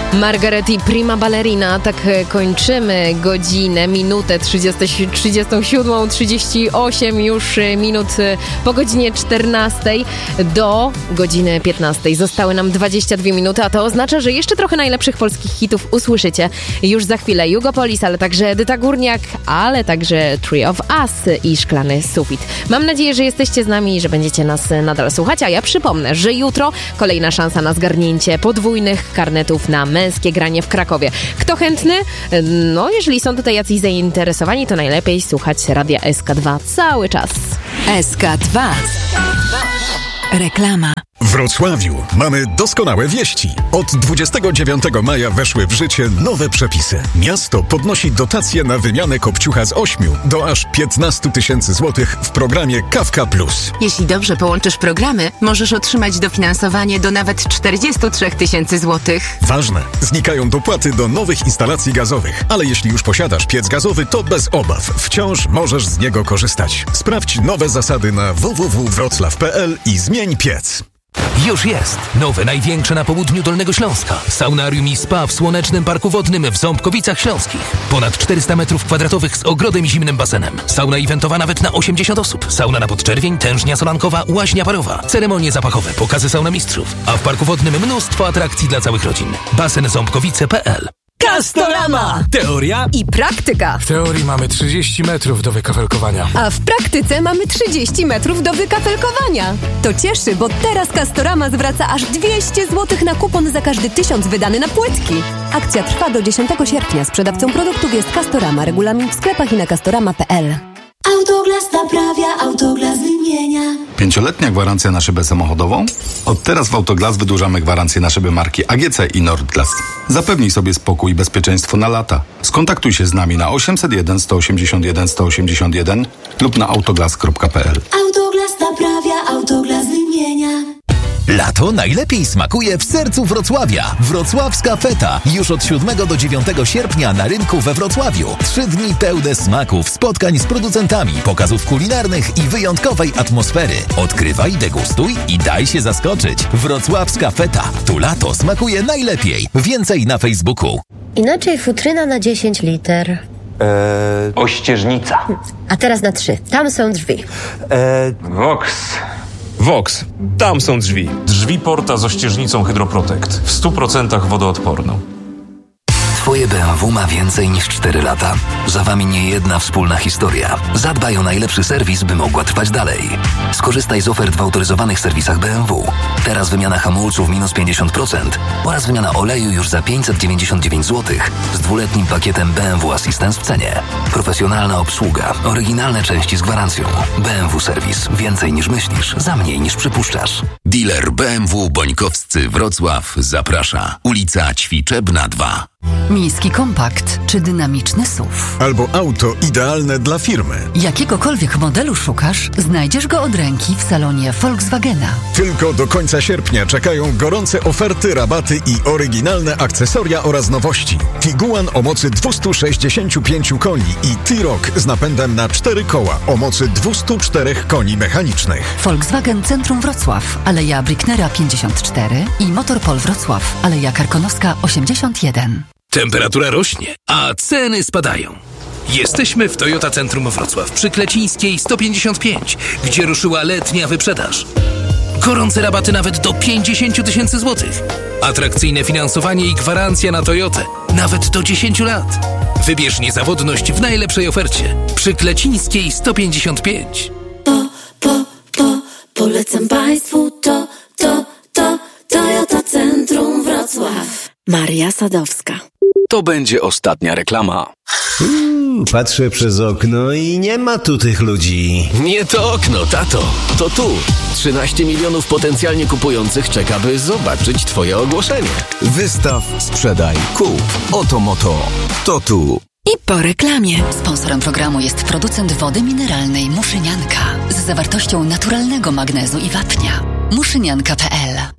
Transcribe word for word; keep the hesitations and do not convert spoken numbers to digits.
Margaret i Prima Ballerina. Tak kończymy godzinę, minutę trzydziestą siódmą, trzydzieści osiem już minut po godzinie czternastej do godziny piętnastej. Zostały nam dwadzieścia dwie minuty, a to oznacza, że jeszcze trochę najlepszych polskich hitów usłyszycie już za chwilę. Jugopolis, ale także Edyta Górniak, ale także Tree of Us i Szklany Sufit. Mam nadzieję, że jesteście z nami i że będziecie nas nadal słuchać, a ja przypomnę, że jutro kolejna szansa na zgarnięcie podwójnych karnetów na męskie granie w Krakowie. Kto chętny? No, jeżeli są tutaj jacyś zainteresowani, to najlepiej słuchać Radia S K dwa cały czas. S K dwa. Reklama. W Wrocławiu mamy doskonałe wieści. Od dwudziestego dziewiątego maja weszły w życie nowe przepisy. Miasto podnosi dotacje na wymianę kopciucha z ośmiu do aż piętnaście tysięcy złotych w programie Kawka Plus. Jeśli dobrze połączysz programy, możesz otrzymać dofinansowanie do nawet czterdzieści trzy tysiące złotych. Ważne, znikają dopłaty do nowych instalacji gazowych, ale jeśli już posiadasz piec gazowy, to bez obaw. Wciąż możesz z niego korzystać. Sprawdź nowe zasady na w w w kropka wroclaw kropka p l i zmień piec. Już jest! Nowe, największe na południu Dolnego Śląska. Saunarium i spa w Słonecznym Parku Wodnym w Ząbkowicach Śląskich. Ponad czterysta metrów kwadratowych z ogrodem i zimnym basenem. Sauna eventowa nawet na osiemdziesiąt osób. Sauna na podczerwień, tężnia solankowa, łaźnia parowa. Ceremonie zapachowe, pokazy saunomistrzów. A w Parku Wodnym mnóstwo atrakcji dla całych rodzin. Basen ząbkowice kropka p l. Castorama! Teoria i praktyka. W teorii mamy trzydzieści metrów do wykafelkowania. A w praktyce mamy trzydzieści metrów do wykafelkowania. To cieszy, bo teraz Castorama zwraca aż dwieście złotych na kupon za każdy tysiąc wydany na płytki. Akcja trwa do dziesiątego sierpnia. Sprzedawcą produktów jest Castorama. Regulamin w sklepach i na castorama kropka p l. Autoglas naprawia, Autoglas wymienia. Pięcioletnia gwarancja na szybę samochodową? Od teraz w Autoglas wydłużamy gwarancję na szyby marki A G C i Nordglas. Zapewnij sobie spokój i bezpieczeństwo na lata. Skontaktuj się z nami na osiemset jeden, sto osiemdziesiąt jeden, sto osiemdziesiąt jeden lub na autoglas kropka p l. Autoglas naprawia, Autoglas wymienia. Lato najlepiej smakuje w sercu Wrocławia. Wrocławska Feta. Już od siódmego do dziewiątego sierpnia na rynku we Wrocławiu. Trzy dni pełne smaków, spotkań z producentami, pokazów kulinarnych i wyjątkowej atmosfery. Odkrywaj, degustuj i daj się zaskoczyć. Wrocławska Feta. Tu lato smakuje najlepiej. Więcej na Facebooku. Inaczej futryna na dziesięć liter. Eee... Ościeżnica. A teraz na trzy. Tam są drzwi. Eee... Vox. Vox. Tam są drzwi. Drzwi Porta z ościeżnicą Hydroprotect. W stu procentach wodoodporną. Twoje B M W ma więcej niż cztery lata. Za wami nie jedna wspólna historia. Zadbaj o najlepszy serwis, by mogła trwać dalej. Skorzystaj z ofert w autoryzowanych serwisach B M W. Teraz wymiana hamulców minus pięćdziesiąt procent oraz wymiana oleju już za pięćset dziewięćdziesiąt dziewięć złotych z dwuletnim pakietem B M W Assistance w cenie. Profesjonalna obsługa, oryginalne części z gwarancją. B M W Serwis. Więcej niż myślisz, za mniej niż przypuszczasz. Dealer B M W Bońkowscy Wrocław zaprasza. Ulica Ćwiczebna dwa. Miejski kompakt czy dynamiczny S U V. Albo auto idealne dla firmy. Jakiegokolwiek modelu szukasz, znajdziesz go od ręki w salonie Volkswagena. Tylko do końca sierpnia czekają gorące oferty, rabaty i oryginalne akcesoria oraz nowości. Tiguan o mocy dwieście sześćdziesiąt pięć koni i T-Roc z napędem na cztery koła o mocy dwieście cztery koni mechanicznych. Volkswagen Centrum Wrocław, Aleja Bricknera pięćdziesiąt cztery i Motorpol Wrocław, Aleja Karkonoska osiemdziesiąt jeden. Temperatura rośnie, a ceny spadają. Jesteśmy w Toyota Centrum Wrocław przy Klecińskiej sto pięćdziesiąt pięć, gdzie ruszyła letnia wyprzedaż. Gorące rabaty nawet do pięćdziesiąt tysięcy złotych. Atrakcyjne finansowanie i gwarancja na Toyotę nawet do dziesięć lat. Wybierz niezawodność w najlepszej ofercie przy Klecińskiej sto pięćdziesiąt pięć. Po, po, po, polecam Państwu to, to, to, Toyota Centrum Wrocław. Maria Sadowska. To będzie ostatnia reklama. Hmm, patrzę przez okno i nie ma tu tych ludzi. Nie to okno, tato. To tu. trzynaście milionów potencjalnie kupujących czeka, by zobaczyć twoje ogłoszenie. Wystaw, sprzedaj, kup. Oto moto. To tu. I po reklamie. Sponsorem programu jest producent wody mineralnej Muszynianka z zawartością naturalnego magnezu i wapnia. muszynianka kropka p l.